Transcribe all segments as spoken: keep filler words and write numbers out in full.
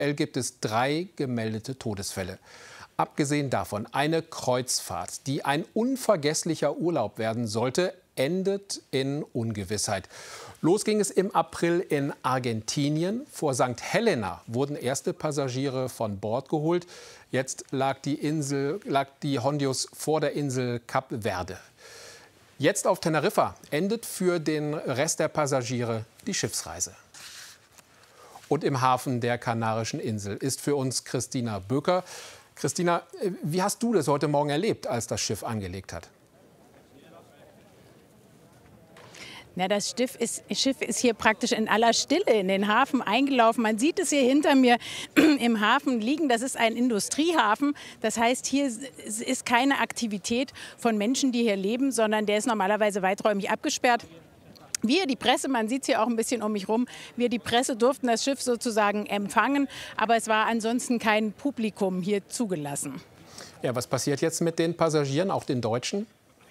Aktuell gibt es drei gemeldete Todesfälle. Abgesehen davon eine Kreuzfahrt, die ein unvergesslicher Urlaub werden sollte, endet in Ungewissheit. Los ging es im April in Argentinien. Vor Sankt Helena wurden erste Passagiere von Bord geholt. Jetzt lag die, Insel, lag die Hondius vor der Insel Kap Verde. Jetzt auf Teneriffa endet für den Rest der Passagiere die Schiffsreise. Und im Hafen der Kanarischen Insel ist für uns Christina Böker. Christina, wie hast du das heute Morgen erlebt, als das Schiff angelegt hat? Na, das Schiff ist, Schiff ist hier praktisch in aller Stille in den Hafen eingelaufen. Man sieht es hier hinter mir im Hafen liegen. Das ist ein Industriehafen. Das heißt, hier ist keine Aktivität von Menschen, die hier leben, sondern der ist normalerweise weiträumig abgesperrt. Wir, die Presse, man sieht es hier auch ein bisschen um mich rum, wir, die Presse, durften das Schiff sozusagen empfangen. Aber es war ansonsten kein Publikum hier zugelassen. Ja, was passiert jetzt mit den Passagieren, auch den Deutschen?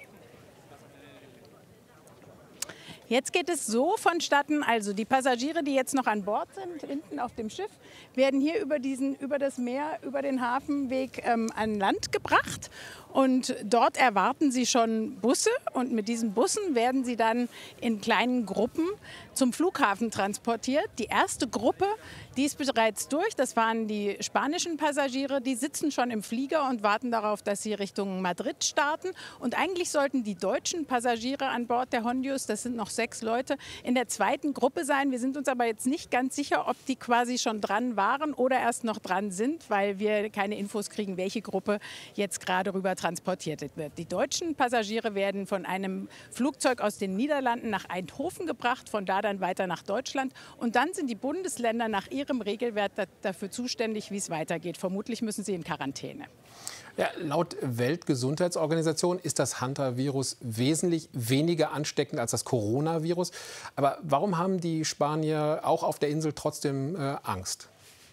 Jetzt geht es so vonstatten, also die Passagiere, die jetzt noch an Bord sind, hinten auf dem Schiff, werden hier über, diesen, über das Meer, über den Hafenweg ähm, an Land gebracht. Und dort erwarten sie schon Busse. Und mit diesen Bussen werden sie dann in kleinen Gruppen zum Flughafen transportiert. Die erste Gruppe, die ist bereits durch. Das waren die spanischen Passagiere. Die sitzen schon im Flieger und warten darauf, dass sie Richtung Madrid starten. Und eigentlich sollten die deutschen Passagiere an Bord der Hondius, das sind noch sechs Leute, in der zweiten Gruppe sein. Wir sind uns aber jetzt nicht ganz sicher, ob die quasi schon dran waren oder erst noch dran sind, weil wir keine Infos kriegen, welche Gruppe jetzt gerade rüber transportiert wird. Die deutschen Passagiere werden von einem Flugzeug aus den Niederlanden nach Eindhoven gebracht, von da dann weiter nach Deutschland. Und dann sind die Bundesländer nach ihrem Regelwerk dafür zuständig, wie es weitergeht. Vermutlich müssen sie in Quarantäne. Ja, laut Weltgesundheitsorganisation ist das Hantavirus wesentlich weniger ansteckend als das Coronavirus. Aber warum haben die Spanier auch auf der Insel trotzdem äh, Angst?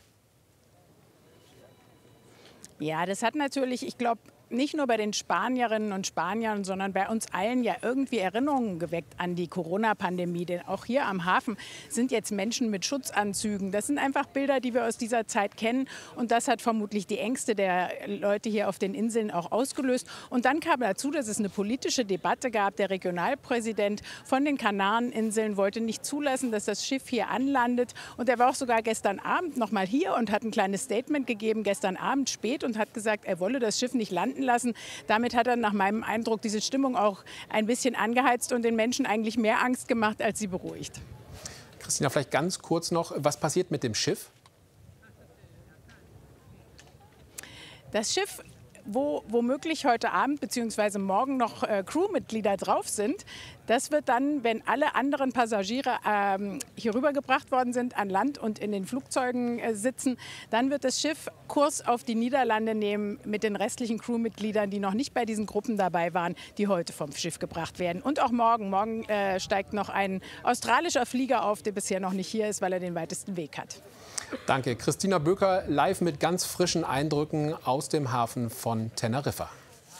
Ja, das hat natürlich, ich glaube, nicht nur bei den Spanierinnen und Spaniern, sondern bei uns allen ja irgendwie Erinnerungen geweckt an die Corona-Pandemie. Denn auch hier am Hafen sind jetzt Menschen mit Schutzanzügen. Das sind einfach Bilder, die wir aus dieser Zeit kennen. Und das hat vermutlich die Ängste der Leute hier auf den Inseln auch ausgelöst. Und dann kam dazu, dass es eine politische Debatte gab. Der Regionalpräsident von den Kanareninseln wollte nicht zulassen, dass das Schiff hier anlandet. Und er war auch sogar gestern Abend noch mal hier und hat ein kleines Statement gegeben, gestern Abend spät, und hat gesagt, er wolle das Schiff nicht landen lassen. Damit hat er nach meinem Eindruck diese Stimmung auch ein bisschen angeheizt und den Menschen eigentlich mehr Angst gemacht, als sie beruhigt. Christina, vielleicht ganz kurz noch, was passiert mit dem Schiff? Das Schiff, wo womöglich heute Abend bzw. morgen noch äh, Crewmitglieder drauf sind, das wird dann, wenn alle anderen Passagiere ähm, hier rübergebracht worden sind an Land und in den Flugzeugen äh, sitzen, dann wird das Schiff Kurs auf die Niederlande nehmen mit den restlichen Crewmitgliedern, die noch nicht bei diesen Gruppen dabei waren, die heute vom Schiff gebracht werden. Und auch morgen. Morgen äh, steigt noch ein australischer Flieger auf, der bisher noch nicht hier ist, weil er den weitesten Weg hat. Danke. Christina Böker live mit ganz frischen Eindrücken aus dem Hafen von Teneriffa.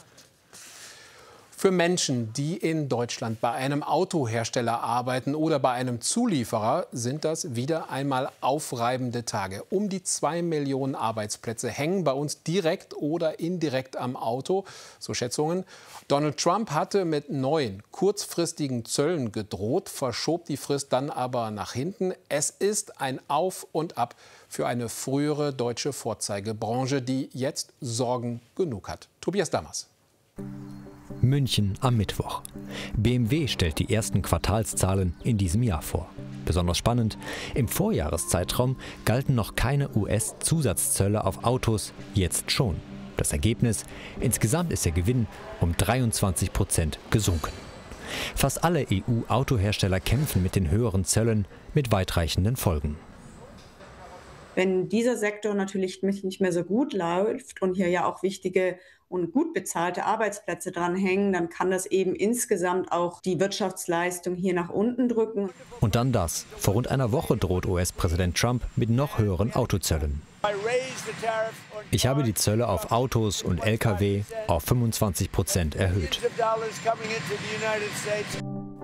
Für Menschen, die in Deutschland bei einem Autohersteller arbeiten oder bei einem Zulieferer, sind das wieder einmal aufreibende Tage. Um die zwei Millionen Arbeitsplätze hängen bei uns direkt oder indirekt am Auto, so Schätzungen. Donald Trump hatte mit neuen kurzfristigen Zöllen gedroht, verschob die Frist dann aber nach hinten. Es ist ein Auf und Ab für eine frühere deutsche Vorzeigebranche, die jetzt Sorgen genug hat. Tobias Dammers. München am Mittwoch. B M W stellt die ersten Quartalszahlen in diesem Jahr vor. Besonders spannend, im Vorjahreszeitraum galten noch keine U S-Zusatzzölle auf Autos, jetzt schon. Das Ergebnis: insgesamt ist der Gewinn um dreiundzwanzig Prozent gesunken. Fast alle E U-Autohersteller kämpfen mit den höheren Zöllen, mit weitreichenden Folgen. Wenn dieser Sektor natürlich nicht mehr so gut läuft und hier ja auch wichtige und gut bezahlte Arbeitsplätze dranhängen, dann kann das eben insgesamt auch die Wirtschaftsleistung hier nach unten drücken. Und dann das. Vor rund einer Woche droht U S-Präsident Trump mit noch höheren Autozöllen. Ich habe die Zölle auf Autos und L K W auf fünfundzwanzig Prozent erhöht.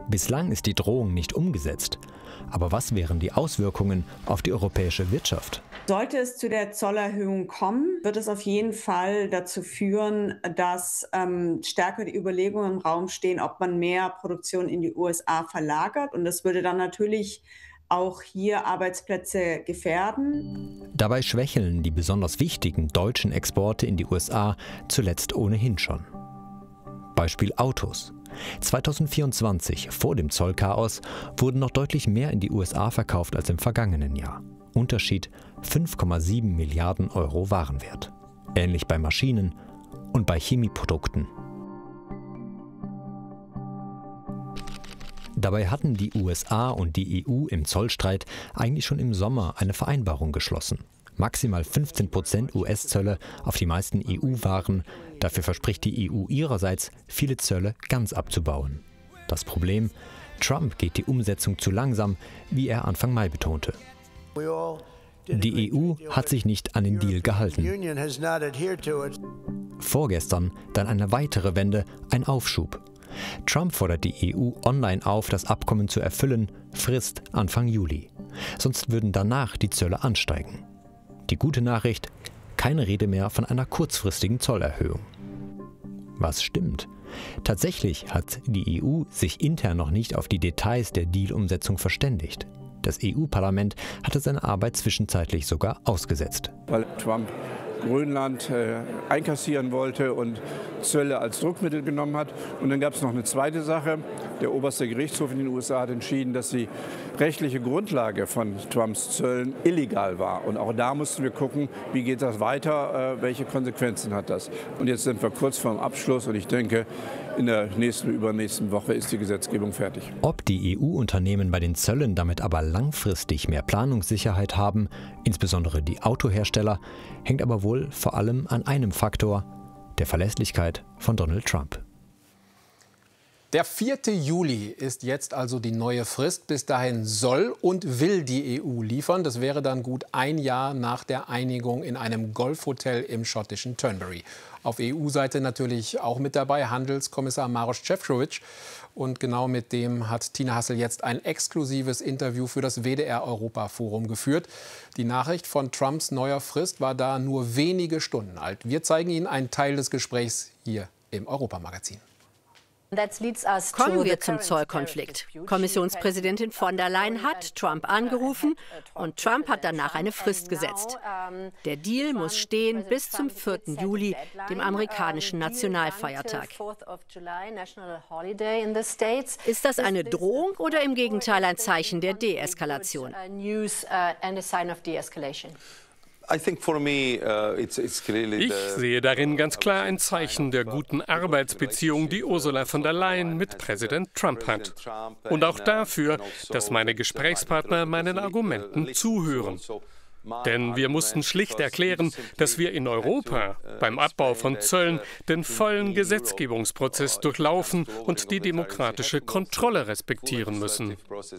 Bislang ist die Drohung nicht umgesetzt. Aber was wären die Auswirkungen auf die europäische Wirtschaft? Sollte es zu der Zollerhöhung kommen, wird es auf jeden Fall dazu führen, dass ähm, stärker die Überlegungen im Raum stehen, ob man mehr Produktion in die U S A verlagert. Und das würde dann natürlich auch hier Arbeitsplätze gefährden. Dabei schwächeln die besonders wichtigen deutschen Exporte in die U S A zuletzt ohnehin schon. Beispiel Autos. zweitausendvierundzwanzig, vor dem Zollchaos, wurden noch deutlich mehr in die U S A verkauft als im vergangenen Jahr. Unterschied fünf Komma sieben Milliarden Euro Warenwert. Ähnlich bei Maschinen und bei Chemieprodukten. Dabei hatten die U S A und die E U im Zollstreit eigentlich schon im Sommer eine Vereinbarung geschlossen. Maximal fünfzehn Prozent U S-Zölle auf die meisten E U-Waren. Dafür verspricht die E U ihrerseits, viele Zölle ganz abzubauen. Das Problem: Trump geht die Umsetzung zu langsam, wie er Anfang Mai betonte. Die E U hat sich nicht an den Deal gehalten. Vorgestern dann eine weitere Wende, ein Aufschub. Trump fordert die E U online auf, das Abkommen zu erfüllen, Frist Anfang Juli. Sonst würden danach die Zölle ansteigen. Die gute Nachricht: keine Rede mehr von einer kurzfristigen Zollerhöhung. Was stimmt? Tatsächlich hat die E U sich intern noch nicht auf die Details der Deal-Umsetzung verständigt. Das E U-Parlament hatte seine Arbeit zwischenzeitlich sogar ausgesetzt. Weil Trump Grönland äh, einkassieren wollte und Zölle als Druckmittel genommen hat. Und dann gab es noch eine zweite Sache. Der oberste Gerichtshof in den U S A hat entschieden, dass die rechtliche Grundlage von Trumps Zöllen illegal war. Und auch da mussten wir gucken, wie geht das weiter, äh, welche Konsequenzen hat das. Und jetzt sind wir kurz vorm Abschluss und ich denke, in der nächsten, übernächsten Woche ist die Gesetzgebung fertig. Ob die E U-Unternehmen bei den Zöllen damit aber langfristig mehr Planungssicherheit haben, insbesondere die Autohersteller, hängt aber wohl vor allem an einem Faktor: der Verlässlichkeit von Donald Trump. Der vierte Juli ist jetzt also die neue Frist. Bis dahin soll und will die E U liefern. Das wäre dann gut ein Jahr nach der Einigung in einem Golfhotel im schottischen Turnberry. Auf E U-Seite natürlich auch mit dabei Handelskommissar Maroš Šefčovič. Und genau mit dem hat Tina Hassel jetzt ein exklusives Interview für das W D R-Europa-Forum geführt. Die Nachricht von Trumps neuer Frist war da nur wenige Stunden alt. Wir zeigen Ihnen einen Teil des Gesprächs hier im Europamagazin. Kommen wir zum Zollkonflikt. Kommissionspräsidentin von der Leyen hat Trump angerufen und Trump hat danach eine Frist gesetzt. Der Deal muss stehen bis zum vierten Juli, dem amerikanischen Nationalfeiertag. Ist das eine Drohung oder im Gegenteil ein Zeichen der Deeskalation? Ich sehe darin ganz klar ein Zeichen der guten Arbeitsbeziehung, die Ursula von der Leyen mit Präsident Trump hat. Und auch dafür, dass meine Gesprächspartner meinen Argumenten zuhören. Denn wir mussten schlicht erklären, dass wir in Europa beim Abbau von Zöllen den vollen Gesetzgebungsprozess durchlaufen und die demokratische Kontrolle respektieren müssen.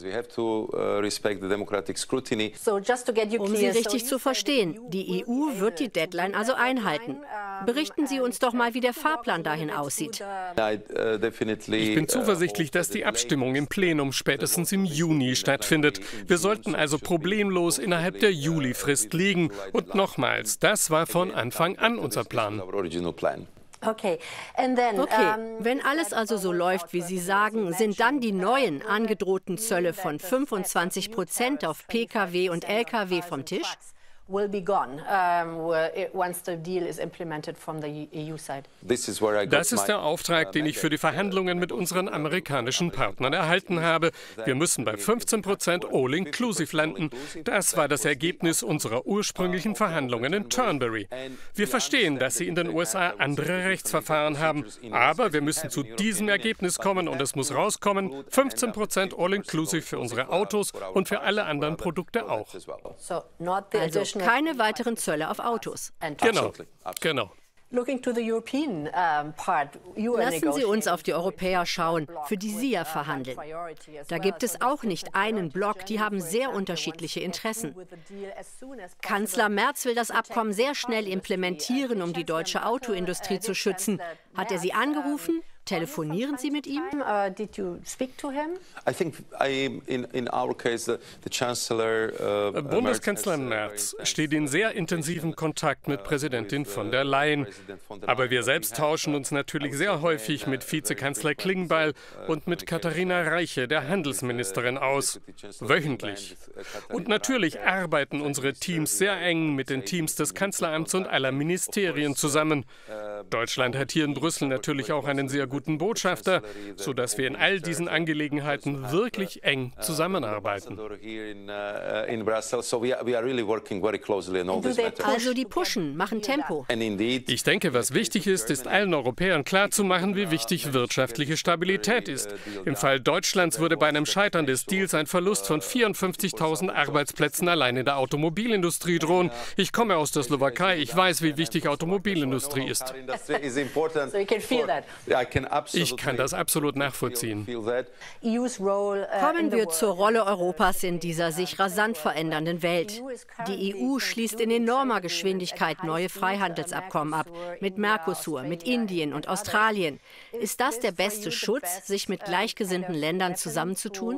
Um Sie richtig zu verstehen, die E U wird die Deadline also einhalten. Berichten Sie uns doch mal, wie der Fahrplan dahin aussieht. Ich bin zuversichtlich, dass die Abstimmung im Plenum spätestens im Juni stattfindet. Wir sollten also problemlos innerhalb der Juli Frist liegen. Und nochmals, das war von Anfang an unser Plan. Okay, wenn alles also so läuft, wie Sie sagen, sind dann die neuen angedrohten Zölle von fünfundzwanzig Prozent auf P K W und L K W vom Tisch? Das ist der Auftrag, den ich für die Verhandlungen mit unseren amerikanischen Partnern erhalten habe. Wir müssen bei fünfzehn Prozent All-Inclusive landen. Das war das Ergebnis unserer ursprünglichen Verhandlungen in Turnberry. Wir verstehen, dass sie in den U S A andere Rechtsverfahren haben, aber wir müssen zu diesem Ergebnis kommen und es muss rauskommen, fünfzehn Prozent All-Inclusive für unsere Autos und für alle anderen Produkte auch. Also keine weiteren Zölle auf Autos. Genau, genau. Lassen Sie uns auf die Europäer schauen, für die Sie ja verhandeln. Da gibt es auch nicht einen Block, die haben sehr unterschiedliche Interessen. Kanzler Merz will das Abkommen sehr schnell implementieren, um die deutsche Autoindustrie zu schützen. Hat er Sie angerufen? Telefonieren Sie mit ihm? Uh, did you speak to him? I think I, in, in our case, the, the Chancellor, uh, Bundeskanzler Merz steht in sehr intensiven Kontakt mit Präsidentin von der Leyen. Aber wir selbst tauschen uns natürlich sehr häufig mit Vizekanzler Klingbeil und mit Katharina Reiche, der Handelsministerin, aus. Wöchentlich. Und natürlich arbeiten unsere Teams sehr eng mit den Teams des Kanzleramts und aller Ministerien zusammen. Deutschland hat hier in Brüssel natürlich auch einen sehr guten Botschafter, sodass wir in all diesen Angelegenheiten wirklich eng zusammenarbeiten. Also die pushen, machen Tempo. Ich denke, was wichtig ist, ist allen Europäern klarzumachen, wie wichtig wirtschaftliche Stabilität ist. Im Fall Deutschlands würde bei einem Scheitern des Deals ein Verlust von vierundfünfzigtausend Arbeitsplätzen allein in der Automobilindustrie drohen. Ich komme aus der Slowakei, ich weiß, wie wichtig Automobilindustrie ist. Ich kann das absolut nachvollziehen. Kommen wir zur Rolle Europas in dieser sich rasant verändernden Welt. Die E U schließt in enormer Geschwindigkeit neue Freihandelsabkommen ab, mit Mercosur, mit Indien und Australien. Ist das der beste Schutz, sich mit gleichgesinnten Ländern zusammenzutun?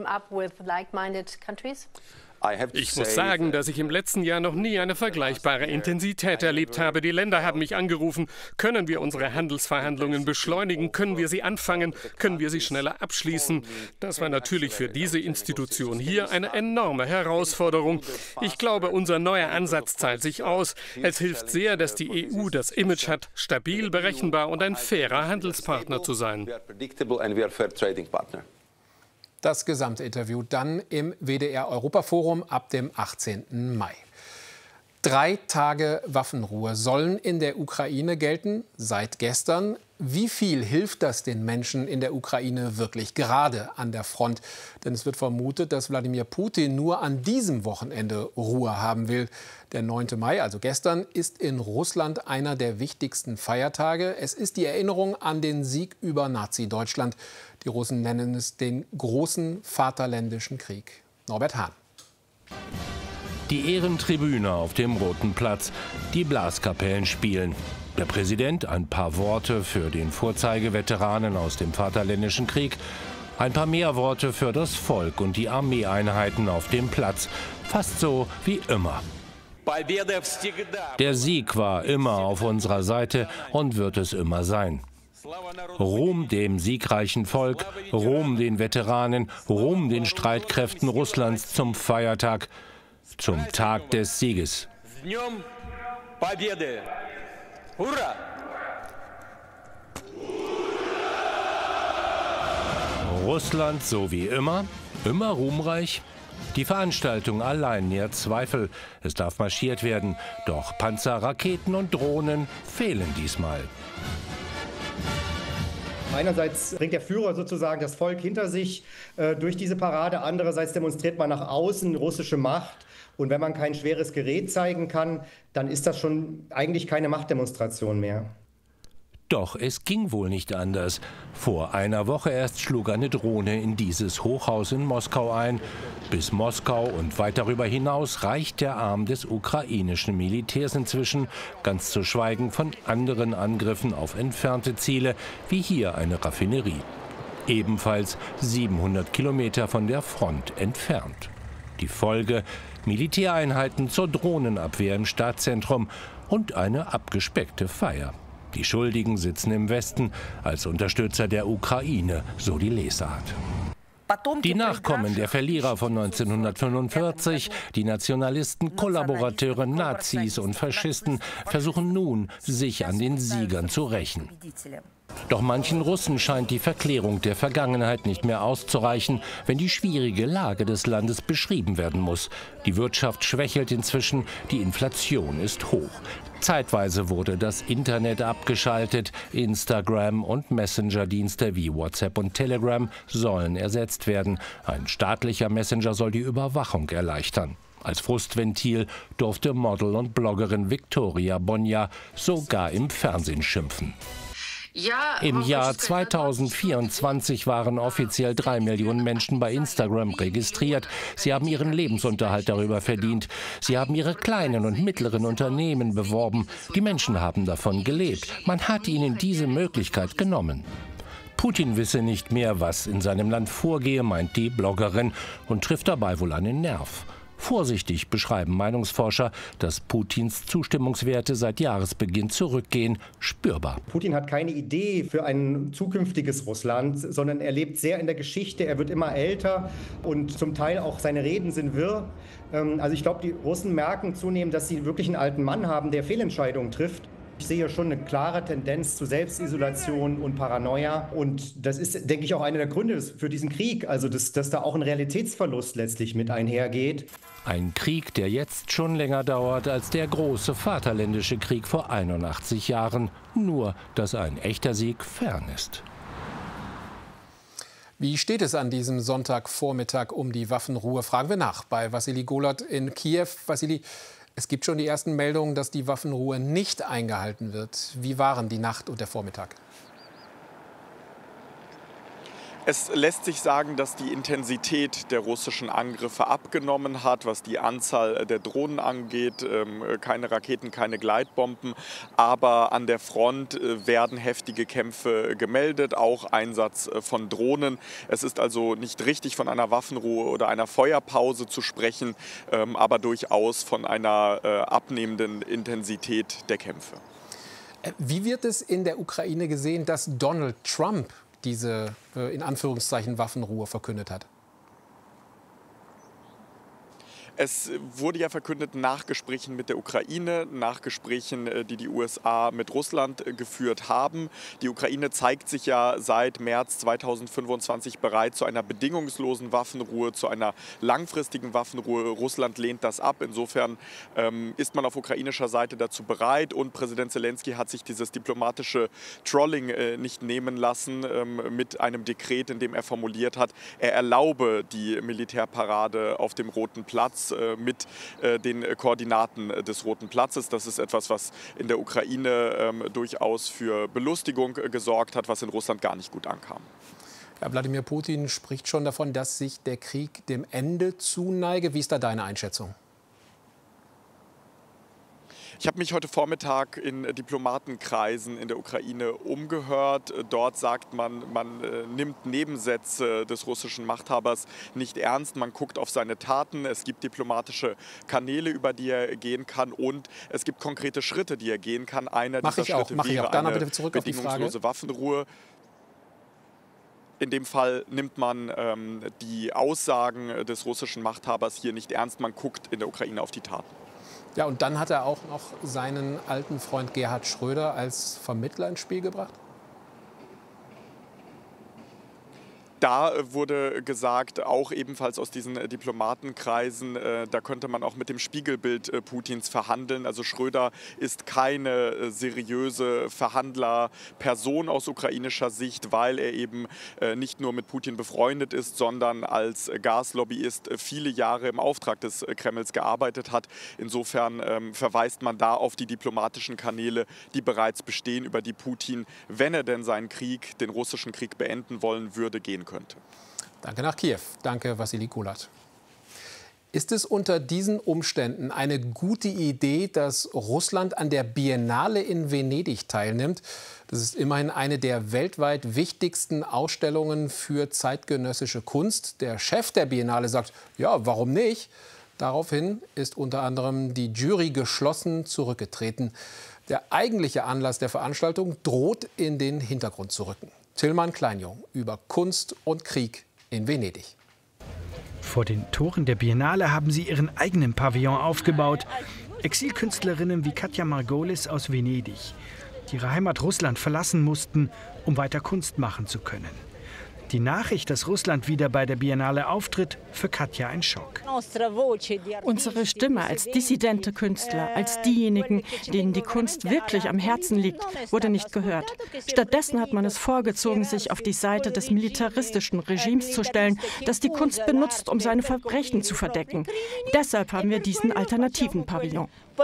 Ich muss sagen, dass ich im letzten Jahr noch nie eine vergleichbare Intensität erlebt habe. Die Länder haben mich angerufen. Können wir unsere Handelsverhandlungen beschleunigen? Können wir sie anfangen? Können wir sie schneller abschließen? Das war natürlich für diese Institution hier eine enorme Herausforderung. Ich glaube, unser neuer Ansatz zahlt sich aus. Es hilft sehr, dass die E U das Image hat, stabil, berechenbar und ein fairer Handelspartner zu sein. Das gesamte Interview dann im W D R-Europaforum ab dem achtzehnten Mai. Drei Tage Waffenruhe sollen in der Ukraine gelten, seit gestern. Wie viel hilft das den Menschen in der Ukraine wirklich, gerade an der Front? Denn es wird vermutet, dass Wladimir Putin nur an diesem Wochenende Ruhe haben will. Der neunte Mai, also gestern, ist in Russland einer der wichtigsten Feiertage. Es ist die Erinnerung an den Sieg über Nazi-Deutschland. Die Russen nennen es den großen Vaterländischen Krieg. Norbert Hahn. Die Ehrentribüne auf dem Roten Platz, die Blaskapellen spielen. Der Präsident ein paar Worte für den Vorzeigeveteranen aus dem Vaterländischen Krieg, ein paar mehr Worte für das Volk und die Armeeeinheiten auf dem Platz. Fast so wie immer. Der Sieg war immer auf unserer Seite und wird es immer sein. Ruhm dem siegreichen Volk, Ruhm den Veteranen, Ruhm den Streitkräften Russlands zum Feiertag, zum Tag des Sieges. Russland so wie immer, immer ruhmreich. Die Veranstaltung allein nährt Zweifel. Es darf marschiert werden, doch Panzer, Raketen und Drohnen fehlen diesmal. Einerseits bringt der Führer sozusagen das Volk hinter sich äh, durch diese Parade. Andererseits demonstriert man nach außen russische Macht. Und wenn man kein schweres Gerät zeigen kann, dann ist das schon eigentlich keine Machtdemonstration mehr. Doch es ging wohl nicht anders. Vor einer Woche erst schlug eine Drohne in dieses Hochhaus in Moskau ein. Bis Moskau und weit darüber hinaus reicht der Arm des ukrainischen Militärs inzwischen, ganz zu schweigen von anderen Angriffen auf entfernte Ziele, wie hier eine Raffinerie. Ebenfalls siebenhundert Kilometer von der Front entfernt. Die Folge: Militäreinheiten zur Drohnenabwehr im Stadtzentrum und eine abgespeckte Feier. Die Schuldigen sitzen im Westen als Unterstützer der Ukraine, so die Lesart. Die Nachkommen der Verlierer von neunzehnhundertfünfundvierzig, die Nationalisten, Kollaborateure, Nazis und Faschisten, versuchen nun, sich an den Siegern zu rächen. Doch manchen Russen scheint die Verklärung der Vergangenheit nicht mehr auszureichen, wenn die schwierige Lage des Landes beschrieben werden muss. Die Wirtschaft schwächelt inzwischen, die Inflation ist hoch. Zeitweise wurde das Internet abgeschaltet, Instagram und Messenger-Dienste wie WhatsApp und Telegram sollen ersetzt werden. Ein staatlicher Messenger soll die Überwachung erleichtern. Als Frustventil durfte Model und Bloggerin Victoria Bonja sogar im Fernsehen schimpfen. Im Jahr zweitausendvierundzwanzig waren offiziell drei Millionen Menschen bei Instagram registriert. Sie haben ihren Lebensunterhalt darüber verdient. Sie haben ihre kleinen und mittleren Unternehmen beworben. Die Menschen haben davon gelebt. Man hat ihnen diese Möglichkeit genommen. Putin wisse nicht mehr, was in seinem Land vorgehe, meint die Bloggerin, und trifft dabei wohl einen Nerv. Vorsichtig beschreiben Meinungsforscher, dass Putins Zustimmungswerte seit Jahresbeginn zurückgehen, spürbar. Putin hat keine Idee für ein zukünftiges Russland, sondern er lebt sehr in der Geschichte, er wird immer älter und zum Teil auch seine Reden sind wirr. Also ich glaube, die Russen merken zunehmend, dass sie wirklich einen alten Mann haben, der Fehlentscheidungen trifft. Ich sehe schon eine klare Tendenz zu Selbstisolation und Paranoia. Und das ist, denke ich, auch einer der Gründe für diesen Krieg. Also, dass, dass da auch ein Realitätsverlust letztlich mit einhergeht. Ein Krieg, der jetzt schon länger dauert als der große Vaterländische Krieg vor einundachtzig Jahren. Nur, dass ein echter Sieg fern ist. Wie steht es an diesem Sonntagvormittag um die Waffenruhe? Fragen wir nach bei Wassili Golot in Kiew. Wassili, es gibt schon die ersten Meldungen, dass die Waffenruhe nicht eingehalten wird. Wie waren die Nacht und der Vormittag? Es lässt sich sagen, dass die Intensität der russischen Angriffe abgenommen hat, was die Anzahl der Drohnen angeht. Keine Raketen, keine Gleitbomben. Aber an der Front werden heftige Kämpfe gemeldet, auch Einsatz von Drohnen. Es ist also nicht richtig von einer Waffenruhe oder einer Feuerpause zu sprechen, aber durchaus von einer abnehmenden Intensität der Kämpfe. Wie wird es in der Ukraine gesehen, dass Donald Trump diese, in Anführungszeichen, Waffenruhe verkündet hat? Es wurde ja verkündet nach Gesprächen mit der Ukraine, nach Gesprächen, die die U S A mit Russland geführt haben. Die Ukraine zeigt sich ja seit März zweitausendfünfundzwanzig bereit zu einer bedingungslosen Waffenruhe, zu einer langfristigen Waffenruhe. Russland lehnt das ab. Insofern ähm, ist man auf ukrainischer Seite dazu bereit. Und Präsident Zelensky hat sich dieses diplomatische Trolling äh, nicht nehmen lassen ähm, mit einem Dekret, in dem er formuliert hat, er erlaube die Militärparade auf dem Roten Platz mit den Koordinaten des Roten Platzes. Das ist etwas, was in der Ukraine ähm, durchaus für Belustigung gesorgt hat, was in Russland gar nicht gut ankam. Ja, Wladimir Putin spricht schon davon, dass sich der Krieg dem Ende zuneige. Wie ist da deine Einschätzung? Ich habe mich heute Vormittag in Diplomatenkreisen in der Ukraine umgehört. Dort sagt man, man äh, nimmt Nebensätze des russischen Machthabers nicht ernst. Man guckt auf seine Taten. Es gibt diplomatische Kanäle, über die er gehen kann. Und es gibt konkrete Schritte, die er gehen kann. Einer Mach dieser ich auch, Schritte mach ich wäre auch. Dann eine bitte zurück auf die Frage. bedingungslose Waffenruhe. In dem Fall nimmt man ähm, die Aussagen des russischen Machthabers hier nicht ernst. Man guckt in der Ukraine auf die Taten. Ja, und dann hat er auch noch seinen alten Freund Gerhard Schröder als Vermittler ins Spiel gebracht? Da wurde gesagt, auch ebenfalls aus diesen Diplomatenkreisen, äh, da könnte man auch mit dem Spiegelbild äh, Putins verhandeln. Also Schröder ist keine äh, seriöse Verhandlerperson aus ukrainischer Sicht, weil er eben äh, nicht nur mit Putin befreundet ist, sondern als Gaslobbyist äh, viele Jahre im Auftrag des äh, Kremls gearbeitet hat. Insofern ähm, verweist man da auf die diplomatischen Kanäle, die bereits bestehen, über die Putin, wenn er denn seinen Krieg, den russischen Krieg beenden wollen würde, gehen könnte. Danke nach Kiew. Danke, Wassili Golot. Ist es unter diesen Umständen eine gute Idee, dass Russland an der Biennale in Venedig teilnimmt? Das ist immerhin eine der weltweit wichtigsten Ausstellungen für zeitgenössische Kunst. Der Chef der Biennale sagt, ja, warum nicht? Daraufhin ist unter anderem die Jury geschlossen zurückgetreten. Der eigentliche Anlass der Veranstaltung droht in den Hintergrund zu rücken. Tilman Kleinjung über Kunst und Krieg in Venedig. Vor den Toren der Biennale haben sie ihren eigenen Pavillon aufgebaut. Exilkünstlerinnen wie Katja Margolis aus Venedig, die ihre Heimat Russland verlassen mussten, um weiter Kunst machen zu können. Die Nachricht, dass Russland wieder bei der Biennale auftritt, für Katja ein Schock. Unsere Stimme als dissidente Künstler, als diejenigen, denen die Kunst wirklich am Herzen liegt, wurde nicht gehört. Stattdessen hat man es vorgezogen, sich auf die Seite des militaristischen Regimes zu stellen, das die Kunst benutzt, um seine Verbrechen zu verdecken. Deshalb haben wir diesen alternativen Pavillon.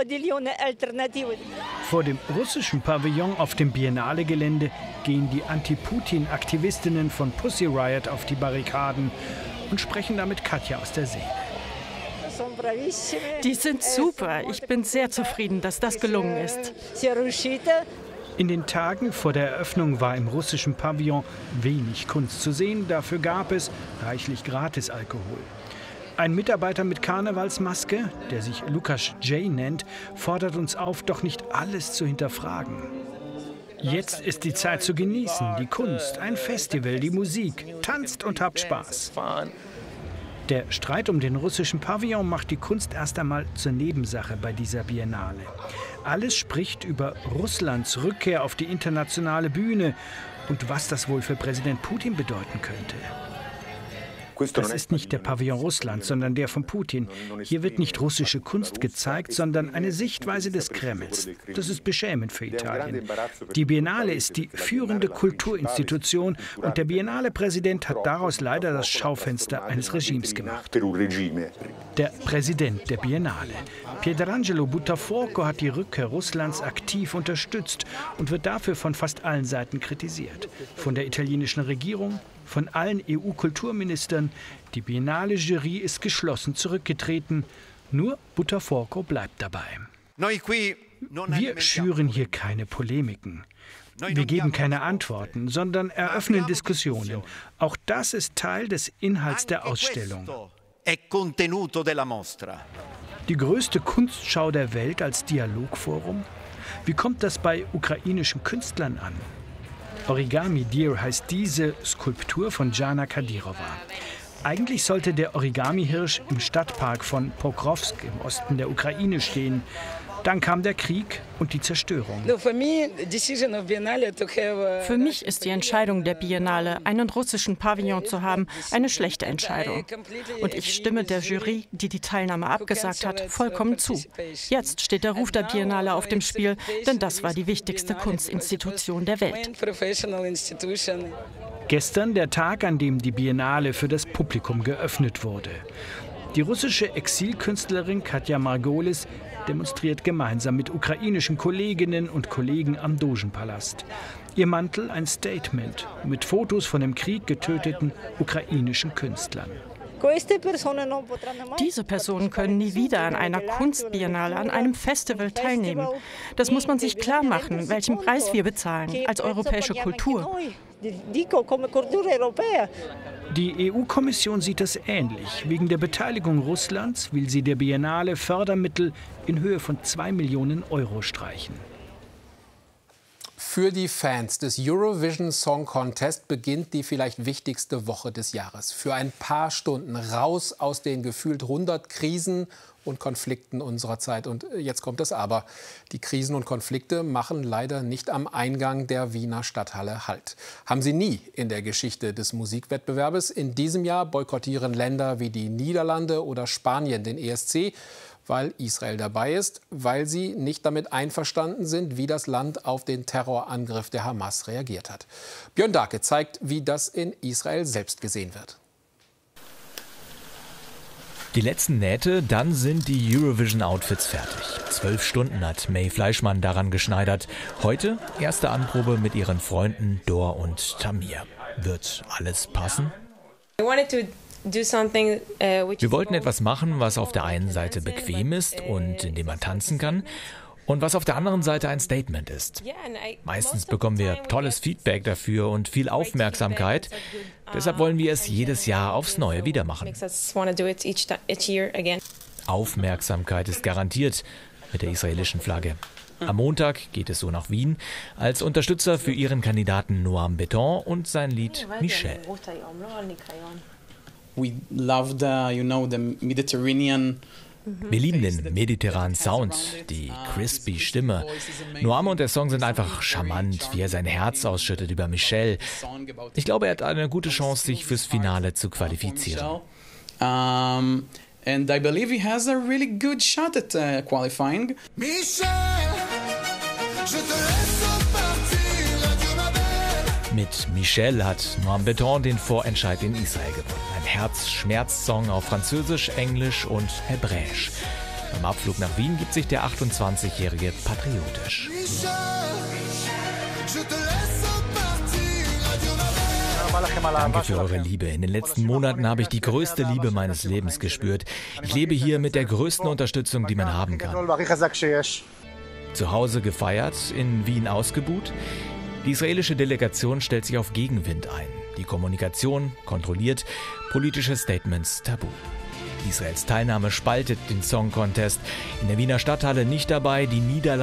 Vor dem russischen Pavillon auf dem Biennale-Gelände gehen die Anti-Putin-Aktivistinnen von Pussy Riot auf die Barrikaden und sprechen damit Katja aus der Seele. Die sind super. Ich bin sehr zufrieden, dass das gelungen ist. In den Tagen vor der Eröffnung war im russischen Pavillon wenig Kunst zu sehen, dafür gab es reichlich Gratisalkohol. Ein Mitarbeiter mit Karnevalsmaske, der sich Lukas J. nennt, fordert uns auf, doch nicht alles zu hinterfragen. Jetzt ist die Zeit zu genießen, die Kunst, ein Festival, die Musik, tanzt und habt Spaß. Der Streit um den russischen Pavillon macht die Kunst erst einmal zur Nebensache bei dieser Biennale. Alles spricht über Russlands Rückkehr auf die internationale Bühne und was das wohl für Präsident Putin bedeuten könnte. Das ist nicht der Pavillon Russlands, sondern der von Putin. Hier wird nicht russische Kunst gezeigt, sondern eine Sichtweise des Kremls. Das ist beschämend für Italien. Die Biennale ist die führende Kulturinstitution und der Biennale-Präsident hat daraus leider das Schaufenster eines Regimes gemacht. Der Präsident der Biennale, Pietrangelo Buttafuoco, hat die Rückkehr Russlands aktiv unterstützt und wird dafür von fast allen Seiten kritisiert. Von der italienischen Regierung, von allen E U-Kulturministern. Die Biennale-Jury ist geschlossen zurückgetreten. Nur Buttafuoco bleibt dabei. Wir schüren hier keine Polemiken. Wir geben keine Antworten, sondern eröffnen Diskussionen. Auch das ist Teil des Inhalts der Ausstellung. Die größte Kunstschau der Welt als Dialogforum? Wie kommt das bei ukrainischen Künstlern an? Origami Deer heißt diese Skulptur von Jana Kadyrova. Eigentlich sollte der Origami-Hirsch im Stadtpark von Pokrovsk im Osten der Ukraine stehen. Dann kam der Krieg und die Zerstörung. Für mich ist die Entscheidung der Biennale, einen russischen Pavillon zu haben, eine schlechte Entscheidung. Und ich stimme der Jury, die die Teilnahme abgesagt hat, vollkommen zu. Jetzt steht der Ruf der Biennale auf dem Spiel, denn das war die wichtigste Kunstinstitution der Welt. Gestern der Tag, an dem die Biennale für das Publikum geöffnet wurde. Die russische Exilkünstlerin Katja Margolis demonstriert gemeinsam mit ukrainischen Kolleginnen und Kollegen am Dogenpalast. Ihr Mantel ein Statement mit Fotos von im Krieg getöteten ukrainischen Künstlern. Diese Personen können nie wieder an einer Kunstbiennale, an einem Festival teilnehmen. Das muss man sich klar machen, welchen Preis wir bezahlen als europäische Kultur. Die E U-Kommission sieht das ähnlich. Wegen der Beteiligung Russlands will sie der Biennale Fördermittel in Höhe von zwei Millionen Euro streichen. Für die Fans des Eurovision Song Contest beginnt die vielleicht wichtigste Woche des Jahres. Für ein paar Stunden raus aus den gefühlt hundert Krisen und Konflikten unserer Zeit. Und jetzt kommt das Aber. Die Krisen und Konflikte machen leider nicht am Eingang der Wiener Stadthalle Halt. Haben sie nie in der Geschichte des Musikwettbewerbes. In diesem Jahr boykottieren Länder wie die Niederlande oder Spanien den E S C, weil Israel dabei ist, weil sie nicht damit einverstanden sind, wie das Land auf den Terrorangriff der Hamas reagiert hat. Björn Dake zeigt, wie das in Israel selbst gesehen wird. Die letzten Nähte, dann sind die Eurovision-Outfits fertig. Zwölf Stunden hat May Fleischmann daran geschneidert. Heute erste Anprobe mit ihren Freunden Dor und Tamir. Wird alles passen? Wir wollten etwas machen, was auf der einen Seite bequem ist und in dem man tanzen kann. Und was auf der anderen Seite ein Statement ist. Meistens bekommen wir tolles Feedback dafür und viel Aufmerksamkeit. Deshalb wollen wir es jedes Jahr aufs Neue wieder machen. Aufmerksamkeit ist garantiert mit der israelischen Flagge. Am Montag geht es so nach Wien als Unterstützer für ihren Kandidaten Noam Beton und sein Lied Michel. We love the, you know, the Mediterranean. Wir lieben den mediterranen Sound, die crispy Stimme. Noam und der Song sind einfach charmant, wie er sein Herz ausschüttet über Michel. Ich glaube, er hat eine gute Chance, sich fürs Finale zu qualifizieren. Um, and I believe he has a really good shot at uh, qualifying. Michel, je te laisse partir. Mit Michel hat Noam Beton den Vorentscheid in Israel gewonnen. Ein Herz-Schmerz-Song auf Französisch, Englisch und Hebräisch. Beim Abflug nach Wien gibt sich der achtundzwanzigjährige patriotisch. Danke für eure Liebe. In den letzten Monaten habe ich die größte Liebe meines Lebens gespürt. Ich lebe hier mit der größten Unterstützung, die man haben kann. Zu Hause gefeiert, in Wien ausgebuht? Die israelische Delegation stellt sich auf Gegenwind ein. Die Kommunikation kontrolliert, politische Statements tabu. Israels Teilnahme spaltet den Song Contest. In der Wiener Stadthalle nicht dabei, die Niederlande